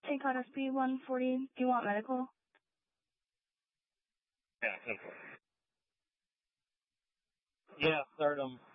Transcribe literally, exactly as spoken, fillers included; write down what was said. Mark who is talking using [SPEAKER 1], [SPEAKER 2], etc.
[SPEAKER 1] Take out S P one forty. Do you want medical?
[SPEAKER 2] Yeah, okay. Yeah, start them.